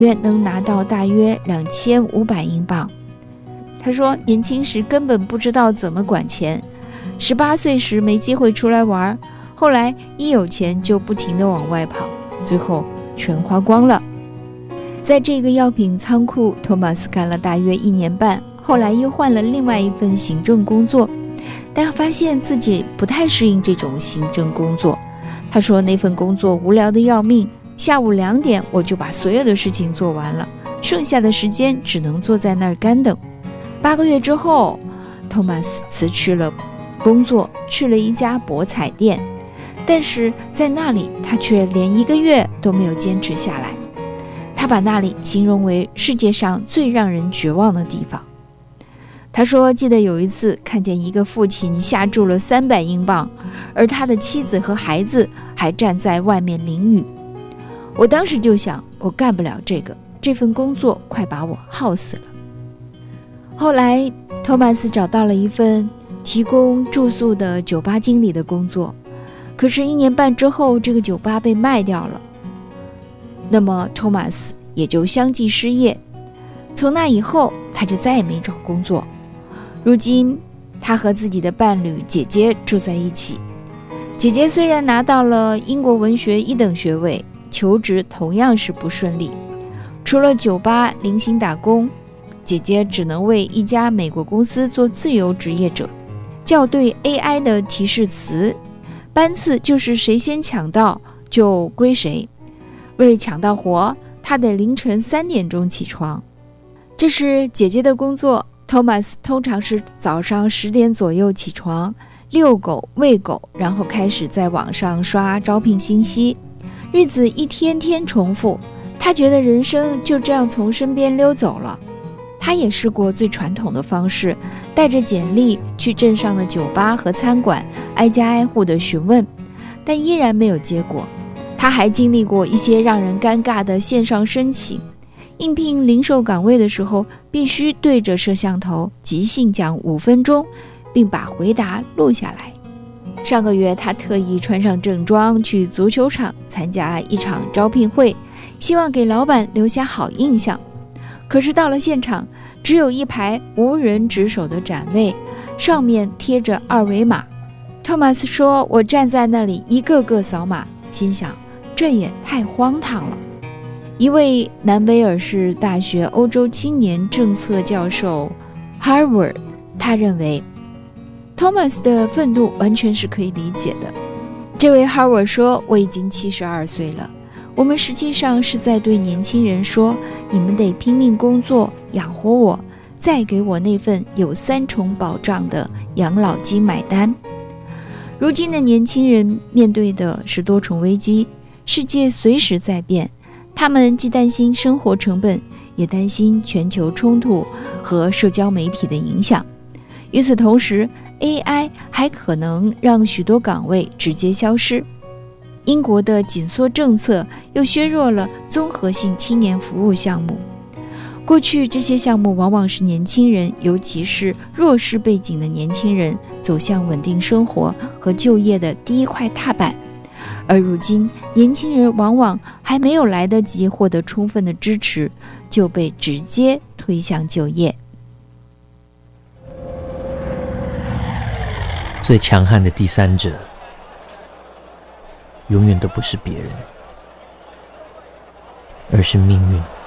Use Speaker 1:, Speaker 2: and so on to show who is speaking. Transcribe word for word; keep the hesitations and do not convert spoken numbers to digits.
Speaker 1: 月能拿到大约两千五百英镑。他说，年轻时根本不知道怎么管钱，十八岁时没机会出来玩，后来一有钱就不停地往外跑，最后全花光了。在这个药品仓库，托马斯干了大约一年半，后来又换了另外一份行政工作，但发现自己不太适应这种行政工作。他说，那份工作无聊得要命，下午两点我就把所有的事情做完了，剩下的时间只能坐在那儿干等。八个月之后，托马斯辞去了工作，去了一家博彩店，但是在那里他却连一个月都没有坚持下来。他把那里形容为世界上最让人绝望的地方。他说，记得有一次看见一个父亲下注了三百英镑，而他的妻子和孩子还站在外面淋雨。我当时就想，我干不了这个，这份工作快把我耗死了。后来托马斯找到了一份提供住宿的酒吧经理的工作，可是一年半之后，这个酒吧被卖掉了，那么托马斯也就相继失业。从那以后，他就再也没找工作。如今他和自己的伴侣姐姐住在一起，姐姐虽然拿到了英国文学一等学位，求职同样是不顺利，除了酒吧零星打工，姐姐只能为一家美国公司做自由职业者，校对 A I 的提示词，班次就是谁先抢到就归谁。为了抢到活，她得凌晨三点钟起床。这是姐姐的工作。托马斯通常是早上十点左右起床，遛狗喂狗，然后开始在网上刷招聘信息，日子一天天重复。他觉得人生就这样从身边溜走了。他也试过最传统的方式，带着简历去镇上的酒吧和餐馆挨家挨户的询问，但依然没有结果。他还经历过一些让人尴尬的线上申请，应聘零售岗位的时候，必须对着摄像头即兴讲五分钟，并把回答录下来。上个月，他特意穿上正装去足球场参加一场招聘会，希望给老板留下好印象。可是到了现场，只有一排无人值守的展位，上面贴着二维码。托马斯说，我站在那里一个个扫码，心想这也太荒唐了。一位南威尔士大学欧洲青年政策教授 Harvard， 他认为 Thomas 的愤怒完全是可以理解的。这位 Harvard 说，我已经七十二岁了，我们实际上是在对年轻人说，你们得拼命工作养活我，再给我那份有三重保障的养老金买单。如今的年轻人面对的是多重危机，世界随时在变，他们既担心生活成本，也担心全球冲突和社交媒体的影响。与此同时， A I 还可能让许多岗位直接消失。英国的紧缩政策又削弱了综合性青年服务项目。过去这些项目往往是年轻人，尤其是弱势背景的年轻人走向稳定生活和就业的第一块踏板。而如今，年轻人往往还没有来得及获得充分的支持，就被直接推向就业。
Speaker 2: 最强悍的第三者，永远都不是别人，而是命运。